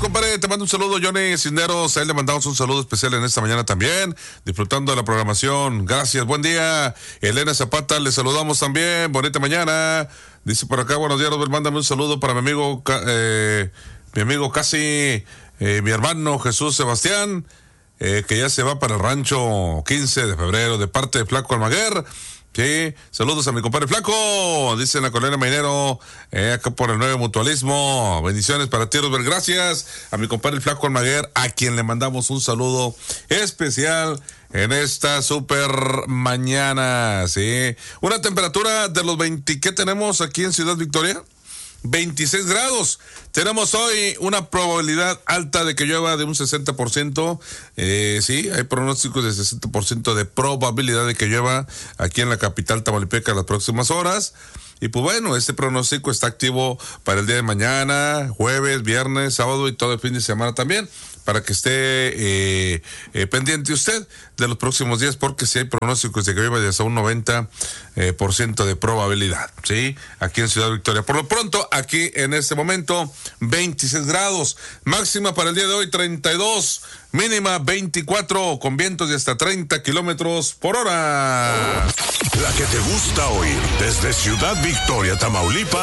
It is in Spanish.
compadre. Te mando un saludo, Johnny Cisneros. A él le mandamos un saludo especial en esta mañana también, disfrutando de la programación. Gracias, buen día. Elena Zapata, le saludamos también. Bonita mañana. Dice por acá, buenos días, Robert. Mándame un saludo para mi amigo casi, mi hermano Jesús Sebastián, que ya se va para el rancho 15 de febrero, de parte de Flaco Almaguer. Sí, saludos a mi compadre Flaco, dice en la colonia Mainero, acá por el 9 Mutualismo. Bendiciones para ti, Robert. Gracias a mi compadre Flaco Almaguer, a quien le mandamos un saludo especial en esta super mañana. Sí, una temperatura de los 20, ¿qué tenemos aquí en Ciudad Victoria? 26 grados. Tenemos hoy una probabilidad alta de que llueva de un 60%. Sí, hay pronósticos de 60% de probabilidad de que llueva aquí en la capital tamaulipeca en las próximas horas. Y pues bueno, este pronóstico está activo para el día de mañana, jueves, viernes, sábado y todo el fin de semana también, para que esté pendiente usted de los próximos días, porque si hay pronósticos de que llueva de hasta un 90% de probabilidad, ¿sí? Aquí en Ciudad Victoria. Por lo pronto, aquí en este momento, 26 grados, máxima para el día de hoy 32, mínima 24, con vientos de hasta 30 kilómetros por hora. La que te gusta oír desde Ciudad Victoria, Tamaulipas.